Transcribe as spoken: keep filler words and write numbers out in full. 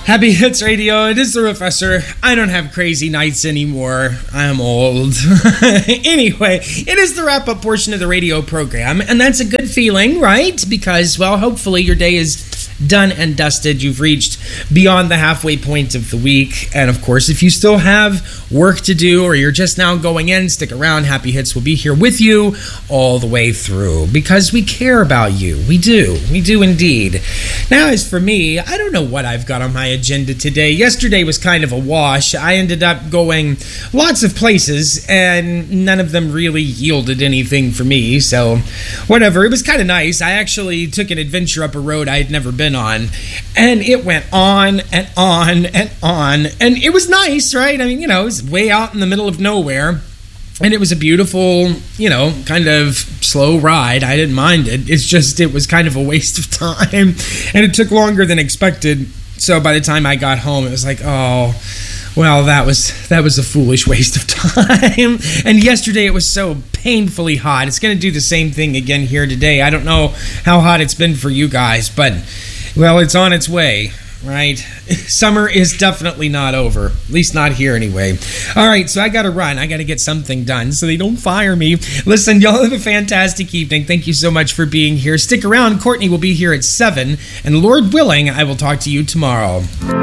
Happy Hits Radio, it is the Professor. I don't have crazy nights anymore. I'm old. Anyway, it is the wrap-up portion of the radio program, and that's a good feeling, right? Because, well, hopefully your day is done and dusted. You've reached beyond the halfway point of the week. And, of course, if you still have work to do or you're just now going in, stick around. Happy Hits will be here with you all the way through because we care about you. We do. We do indeed. Now, as for me, I don't know what I've got on my agenda today. Yesterday was kind of a wash. I ended up going lots of places, and none of them really yielded anything for me. So, whatever. It was kind of nice. I actually took an adventure up a road I had never been on, and it went on and on and on. And it was nice, right? I mean, you know, it was way out in the middle of nowhere. And it was a beautiful, you know, kind of slow ride. I didn't mind it. It's just, it was kind of a waste of time. And it took longer than expected. So by the time I got home, it was like, oh, well, that was that was a foolish waste of time. And yesterday it was so painfully hot. It's going to do the same thing again here today. I don't know how hot it's been for you guys, but, well, it's on its way. Right? Summer is definitely not over. At least not here anyway. All right, so I got to run. I got to get something done so they don't fire me. Listen, y'all have a fantastic evening. Thank you so much for being here. Stick around. Courtney will be here at seven. And Lord willing, I will talk to you tomorrow.